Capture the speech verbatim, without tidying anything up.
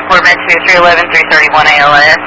four Med two, three eleven, three thirty-one A L S.